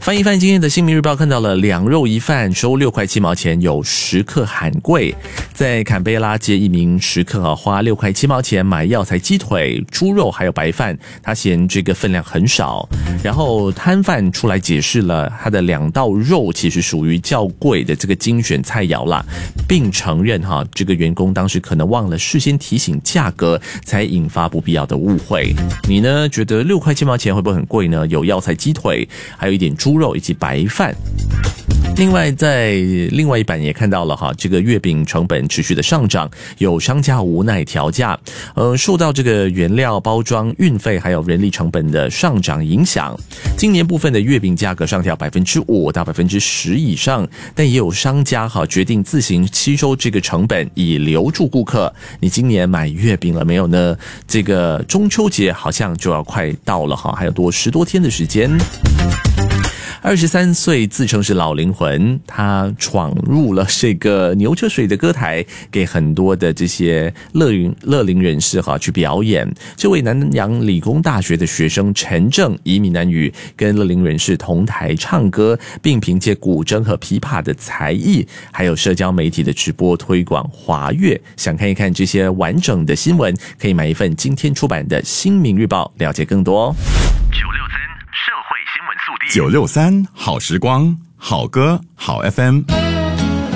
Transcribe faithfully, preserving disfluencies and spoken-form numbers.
翻一翻今天的新民日报，看到了两肉一饭收六块七毛钱，有食客喊贵。在坎贝拉街，一名食客啊花六块七毛钱买药材鸡腿、猪肉还有白饭，他嫌这个分量很少。然后摊贩出来解释了他的两道肉其实属于较贵的这个精选菜肴啦，并承认哈这个员工当时可能忘了事先提醒价格，才引发不必要的误会。你呢？觉得六块七毛钱会不会很贵呢？有药材鸡腿，还有一点猪肉以及白饭。另外在另外一版也看到了哈，这个月饼成本持续的上涨，有商家无奈调价，呃，受到这个原料、包装、运费还有人力成本的上涨影响，今年部分的月饼价格上调百分之五到百分之十以上，但也有商家哈决定自行吸收这个成本，以留住顾客。你今年买月饼了没有呢？这个中秋节好像就要快到了哈，还有多十多天的时间。二十三岁自称是老灵魂，他闯入了这个牛车水的歌台，给很多的这些乐龄乐龄人士哈去表演。这位南洋理工大学的学生陈正以闽南语跟乐龄人士同台唱歌，并凭借古筝和琵琶的才艺，还有社交媒体的直播推广华乐。想看一看这些完整的新闻，可以买一份今天出版的《新民日报》，了解更多。 九六三社会新闻速递， 九六三好时光，好歌好 F M。